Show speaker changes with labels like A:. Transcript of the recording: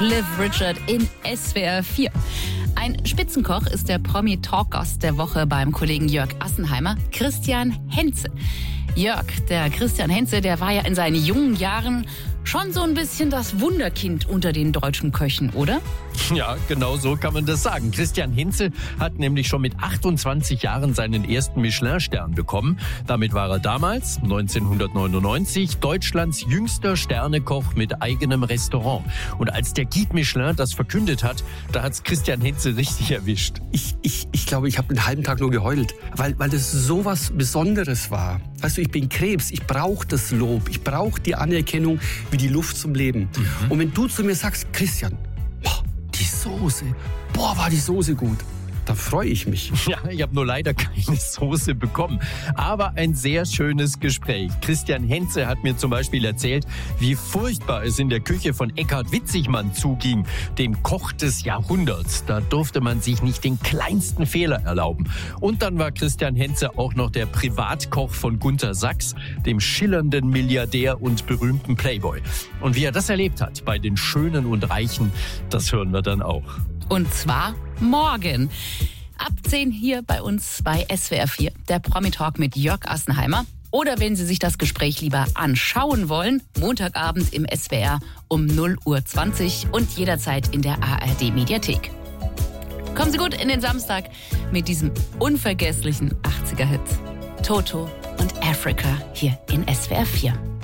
A: Cliff Richard in SWR 4. Ein Spitzenkoch ist der Promi-Talk-Gast der Woche beim Kollegen Jörg Assenheimer, Christian Henze. Jörg, der Christian Henze, der war ja in seinen jungen Jahren schon so ein bisschen das Wunderkind unter den deutschen Köchen, oder?
B: Ja, genau so kann man das sagen. Christian Henze hat nämlich schon mit 28 Jahren seinen ersten Michelin-Stern bekommen. Damit war er damals, 1999, Deutschlands jüngster Sternekoch mit eigenem Restaurant. Und als der Guide Michelin das verkündet hat, da hat's Christian Henze richtig erwischt.
C: Ich glaube, ich habe einen halben Tag nur geheult, weil das so was Besonderes war. Weißt du, ich bin Krebs, ich brauche das Lob, ich brauche die Anerkennung wie die Luft zum Leben. Und wenn du zu mir sagst, Christian, die Soße, war die Soße gut, da freue ich mich.
B: Ja, ich habe nur leider keine Soße bekommen. Aber ein sehr schönes Gespräch. Christian Henze hat mir zum Beispiel erzählt, wie furchtbar es in der Küche von Eckhard Witzigmann zuging, dem Koch des Jahrhunderts. Da durfte man sich nicht den kleinsten Fehler erlauben. Und dann war Christian Henze auch noch der Privatkoch von Gunter Sachs, dem schillernden Milliardär und berühmten Playboy. Und wie er das erlebt hat bei den Schönen und Reichen, das hören wir dann auch.
A: Und zwar morgen. Ab 10 hier bei uns bei SWR 4, der Promi-Talk mit Jörg Assenheimer. Oder wenn Sie sich das Gespräch lieber anschauen wollen, Montagabend im SWR um 0:20 Uhr und jederzeit in der ARD-Mediathek. Kommen Sie gut in den Samstag mit diesem unvergesslichen 80er-Hit. Toto und Africa hier in SWR 4.